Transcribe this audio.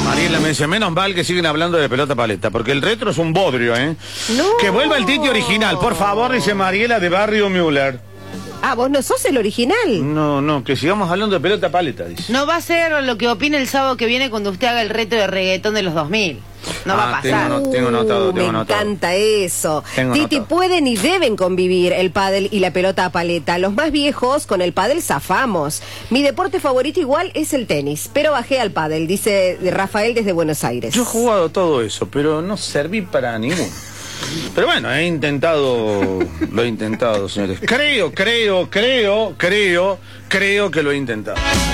Mariela me dice, menos mal que siguen hablando de pelota paleta, porque el retro es un bodrio, ¿eh? No. Que vuelva el Titi original, por favor, dice Mariela de Barrio Müller. Ah, vos no sos el original. No, que sigamos hablando de pelota paleta, dice. No va a ser lo que opine el sábado que viene cuando usted haga el reto de reggaetón de los 2000. No va a pasar. Tengo notado. Me encanta eso. Tengo Titi, notado. pueden y deben convivir el pádel y la pelota paleta. Los más viejos con el pádel zafamos. Mi deporte favorito igual es el tenis, pero bajé al pádel, dice Rafael desde Buenos Aires. Yo he jugado todo eso, pero no serví para ninguno. Pero bueno, lo he intentado, señores. Creo que lo he intentado.